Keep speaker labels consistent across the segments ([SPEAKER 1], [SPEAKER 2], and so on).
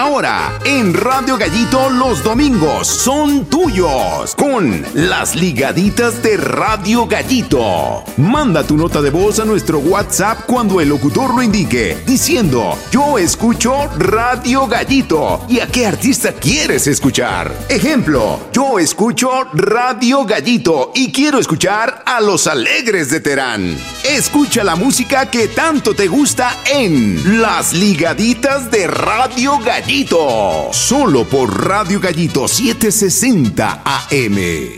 [SPEAKER 1] Ahora, en Radio Gallito, los domingos son tuyos con las ligaditas de Radio Gallito. Manda tu nota de voz a nuestro WhatsApp cuando el locutor lo indique, diciendo: yo escucho Radio Gallito. ¿Y a qué artista quieres escuchar? Ejemplo: yo escucho Radio Gallito y quiero escuchar a Los Alegres de Terán. Escucha la música que tanto te gusta en Las Ligaditas de Radio Gallito. Solo por Radio Gallito 760 AM.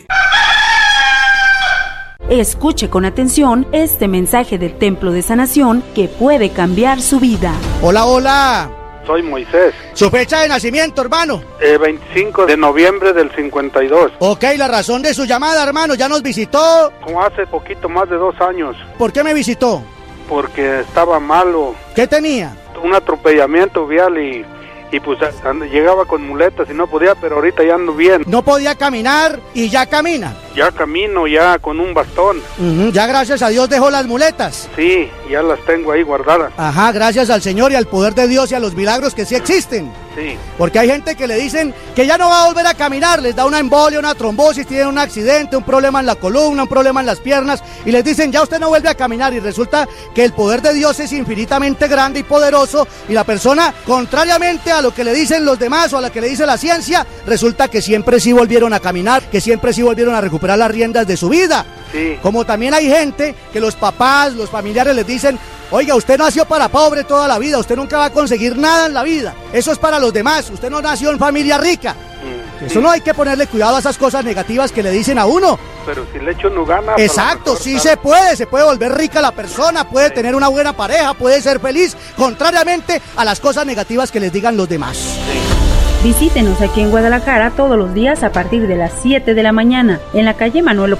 [SPEAKER 2] Escuche con atención este mensaje del Templo de Sanación que puede cambiar su vida.
[SPEAKER 3] Hola, hola.
[SPEAKER 4] Soy Moisés.
[SPEAKER 3] ¿Su fecha de nacimiento, hermano?
[SPEAKER 4] 25 de noviembre del 52.
[SPEAKER 3] Ok, la razón de su llamada, hermano, ¿ya nos visitó?
[SPEAKER 4] Como hace poquito más de 2 años.
[SPEAKER 3] ¿Por qué me visitó?
[SPEAKER 4] Porque estaba malo.
[SPEAKER 3] ¿Qué tenía?
[SPEAKER 4] Un atropellamiento vial y pues llegaba con muletas y no podía, pero ahorita ya ando bien.
[SPEAKER 3] No podía caminar y ya camina.
[SPEAKER 4] Ya camino, ya con un bastón.
[SPEAKER 3] Ya gracias a Dios dejó las muletas.
[SPEAKER 4] Sí, ya las tengo ahí guardadas.
[SPEAKER 3] Ajá, gracias al Señor y al poder de Dios y a los milagros que sí existen.
[SPEAKER 4] Sí.
[SPEAKER 3] Porque hay gente que le dicen que ya no va a volver a caminar, les da una embolia, una trombosis, tienen un accidente, un problema en la columna, un problema en las piernas y les dicen ya usted no vuelve a caminar y resulta que el poder de Dios es infinitamente grande y poderoso y la persona, contrariamente a lo que le dicen los demás o a lo que le dice la ciencia, resulta que siempre sí volvieron a caminar, que siempre sí volvieron a recuperar las riendas de su vida.
[SPEAKER 4] Sí.
[SPEAKER 3] Como también hay gente que los papás, los familiares les dicen: oiga, usted nació para pobre toda la vida, usted nunca va a conseguir nada en la vida. Eso es para los demás, usted no nació en familia rica. Eso no hay que ponerle cuidado a esas cosas negativas que le dicen a uno.
[SPEAKER 4] Pero si le echo no gana.
[SPEAKER 3] Exacto, sí se puede volver rica la persona, puede tener una buena pareja, puede ser feliz, contrariamente a las cosas negativas que les digan los demás.
[SPEAKER 2] Visítenos aquí en Guadalajara todos los días a partir de las 7 de la mañana, en la calle Manuel